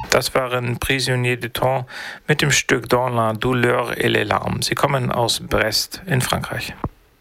Das waren Prisonniers du Temps mit dem Stück Dans la douleur et les larmes. Sie kommen aus Brest in Frankreich.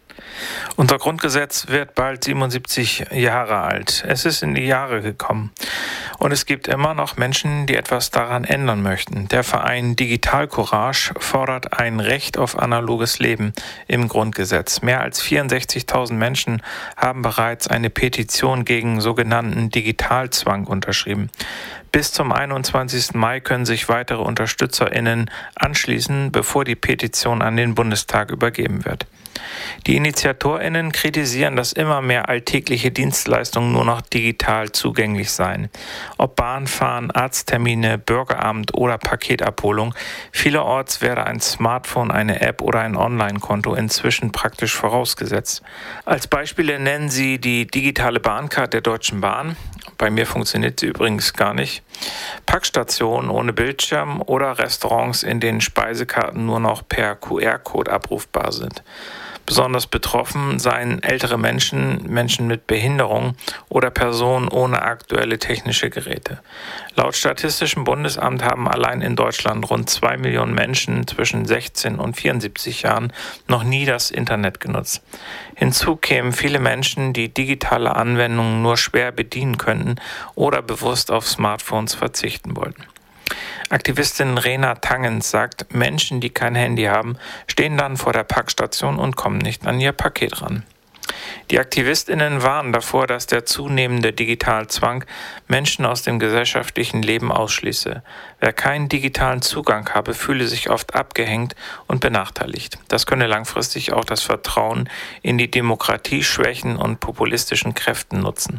Unser Grundgesetz wird bald 77 Jahre alt. Es ist in die Jahre gekommen. Und es gibt immer noch Menschen, die etwas daran ändern möchten. Der Verein Digital Courage fordert ein Recht auf analoges Leben im Grundgesetz. Mehr als 64.000 Menschen haben bereits eine Petition gegen sogenannten Digitalzwang unterschrieben. Bis zum 21. Mai können sich weitere UnterstützerInnen anschließen, bevor die Petition an den Bundestag übergeben wird. Die InitiatorInnen kritisieren, dass immer mehr alltägliche Dienstleistungen nur noch digital zugänglich seien. Ob Bahnfahren, Arzttermine, Bürgeramt oder Paketabholung, vielerorts werde ein Smartphone, eine App oder ein Online-Konto inzwischen praktisch vorausgesetzt. Als Beispiele nennen sie die digitale Bahncard der Deutschen Bahn. Bei mir funktioniert sie übrigens gar nicht. Packstationen ohne Bildschirm oder Restaurants, in denen Speisekarten nur noch per QR-Code abrufbar sind. Besonders betroffen seien ältere Menschen, Menschen mit Behinderung oder Personen ohne aktuelle technische Geräte. Laut Statistischem Bundesamt haben allein in Deutschland rund 2 Millionen Menschen zwischen 16 und 74 Jahren noch nie das Internet genutzt. Hinzu kämen viele Menschen, die digitale Anwendungen nur schwer bedienen könnten oder bewusst auf Smartphones verzichten wollten. Aktivistin Rena Tangens sagt, Menschen, die kein Handy haben, stehen dann vor der Packstation und kommen nicht an ihr Paket ran. Die AktivistInnen warnen davor, dass der zunehmende Digitalzwang Menschen aus dem gesellschaftlichen Leben ausschließe. Wer keinen digitalen Zugang habe, fühle sich oft abgehängt und benachteiligt. Das könne langfristig auch das Vertrauen in die Demokratie schwächen und populistischen Kräften nutzen.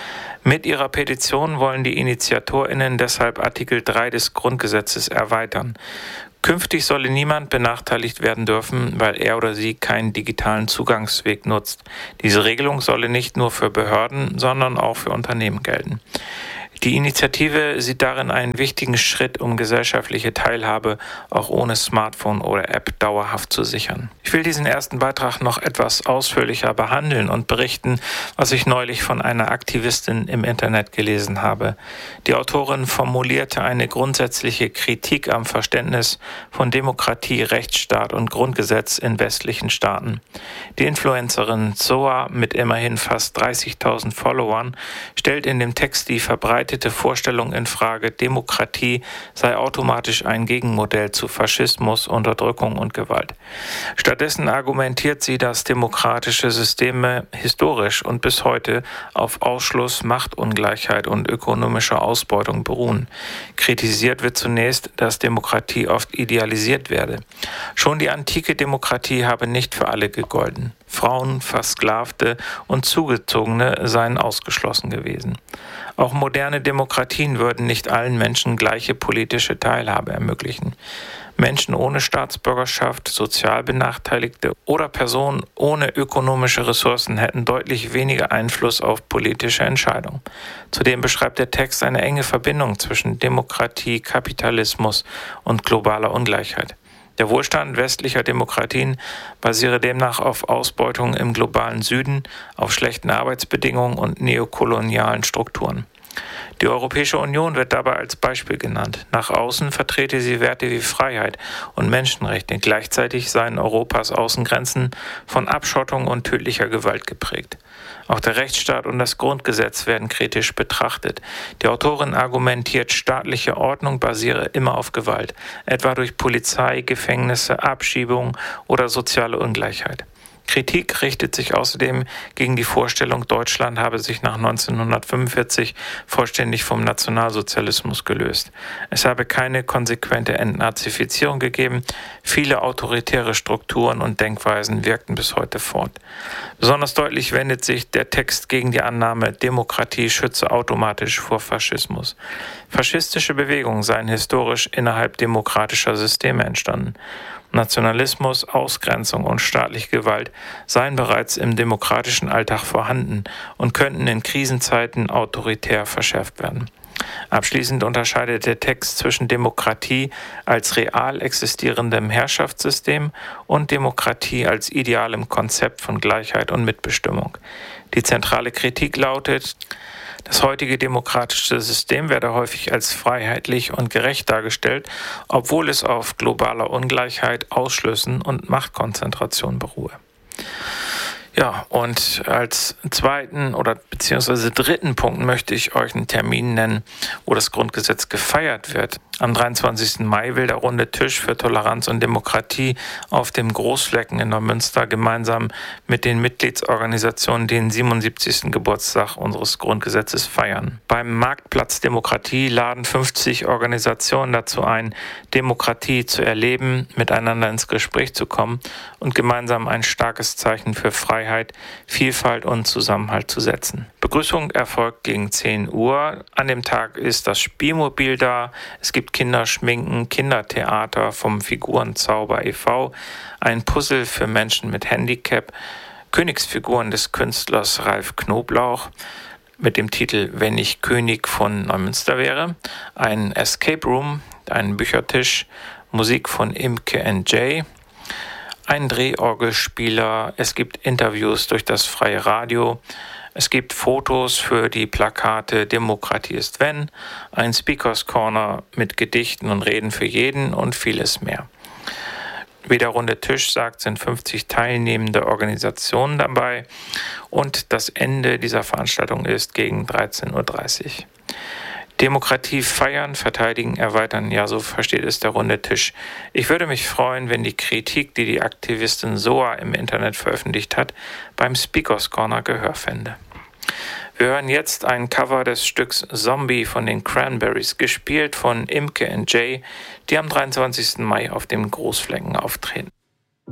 Mit ihrer Petition wollen die InitiatorInnen deshalb Artikel 3 des Grundgesetzes erweitern. Künftig solle niemand benachteiligt werden dürfen, weil er oder sie keinen digitalen Zugangsweg nutzt. Diese Regelung solle nicht nur für Behörden, sondern auch für Unternehmen gelten. Die Initiative sieht darin einen wichtigen Schritt, um gesellschaftliche Teilhabe auch ohne Smartphone oder App dauerhaft zu sichern. Ich will diesen ersten Beitrag noch etwas ausführlicher behandeln und berichten, was ich neulich von einer Aktivistin im Internet gelesen habe. Die Autorin formulierte eine grundsätzliche Kritik am Verständnis von Demokratie, Rechtsstaat und Grundgesetz in westlichen Staaten. Die Influencerin Zoa mit immerhin fast 30.000 Followern stellt in dem Text die verbreitete Vorstellung in Frage, Demokratie sei automatisch ein Gegenmodell zu Faschismus, Unterdrückung und Gewalt. Stattdessen argumentiert sie, dass demokratische Systeme historisch und bis heute auf Ausschluss, Machtungleichheit und ökonomischer Ausbeutung beruhen. Kritisiert wird zunächst, dass Demokratie oft idealisiert werde. Schon die antike Demokratie habe nicht für alle gegolten. Frauen, Versklavte und Zugezogene seien ausgeschlossen gewesen. Auch moderne Demokratien würden nicht allen Menschen gleiche politische Teilhabe ermöglichen. Menschen ohne Staatsbürgerschaft, sozial Benachteiligte oder Personen ohne ökonomische Ressourcen hätten deutlich weniger Einfluss auf politische Entscheidungen. Zudem beschreibt der Text eine enge Verbindung zwischen Demokratie, Kapitalismus und globaler Ungleichheit. Der Wohlstand westlicher Demokratien basiere demnach auf Ausbeutung im globalen Süden, auf schlechten Arbeitsbedingungen und neokolonialen Strukturen. Die Europäische Union wird dabei als Beispiel genannt. Nach außen vertrete sie Werte wie Freiheit und Menschenrechte. Gleichzeitig seien Europas Außengrenzen von Abschottung und tödlicher Gewalt geprägt. Auch der Rechtsstaat und das Grundgesetz werden kritisch betrachtet. Die Autorin argumentiert, staatliche Ordnung basiere immer auf Gewalt, etwa durch Polizei, Gefängnisse, Abschiebung oder soziale Ungleichheit. Kritik richtet sich außerdem gegen die Vorstellung, Deutschland habe sich nach 1945 vollständig vom Nationalsozialismus gelöst. Es habe keine konsequente Entnazifizierung gegeben. Viele autoritäre Strukturen und Denkweisen wirkten bis heute fort. Besonders deutlich wendet sich der Text gegen die Annahme, Demokratie schütze automatisch vor Faschismus. Faschistische Bewegungen seien historisch innerhalb demokratischer Systeme entstanden. Nationalismus, Ausgrenzung und staatliche Gewalt seien bereits im demokratischen Alltag vorhanden und könnten in Krisenzeiten autoritär verschärft werden. Abschließend unterscheidet der Text zwischen Demokratie als real existierendem Herrschaftssystem und Demokratie als idealem Konzept von Gleichheit und Mitbestimmung. Die zentrale Kritik lautet, das heutige demokratische System werde häufig als freiheitlich und gerecht dargestellt, obwohl es auf globaler Ungleichheit, Ausschlüssen und Machtkonzentration beruhe. Ja, und als zweiten oder beziehungsweise dritten Punkt möchte ich euch einen Termin nennen, wo das Grundgesetz gefeiert wird. Am 23. Mai will der Runde Tisch für Toleranz und Demokratie auf dem Großflecken in Neumünster gemeinsam mit den Mitgliedsorganisationen den 77. Geburtstag unseres Grundgesetzes feiern. Beim Marktplatz Demokratie laden 50 Organisationen dazu ein, Demokratie zu erleben, miteinander ins Gespräch zu kommen und gemeinsam ein starkes Zeichen für Freiheit, Vielfalt und Zusammenhalt zu setzen. Begrüßung erfolgt gegen 10 Uhr. An dem Tag ist das Spielmobil da. Es gibt Kinderschminken, Kindertheater vom Figurenzauber e.V., ein Puzzle für Menschen mit Handicap, Königsfiguren des Künstlers Ralf Knoblauch mit dem Titel Wenn ich König von Neumünster wäre, ein Escape Room, ein Büchertisch, Musik von Imke J., ein Drehorgelspieler, es gibt Interviews durch das freie Radio, es gibt Fotos für die Plakate Demokratie ist wenn, ein Speakers Corner mit Gedichten und Reden für jeden und vieles mehr. Wie der runde Tisch sagt, sind 50 teilnehmende Organisationen dabei und das Ende dieser Veranstaltung ist gegen 13.30 Uhr. Demokratie feiern, verteidigen, erweitern, ja, so versteht es der runde Tisch. Ich würde mich freuen, wenn die Kritik, die die Aktivistin Soa im Internet veröffentlicht hat, beim Speakers Corner Gehör fände. Wir hören jetzt ein Cover des Stücks Zombie von den Cranberries, gespielt von Imke J., die am 23. Mai auf dem Großflecken auftreten.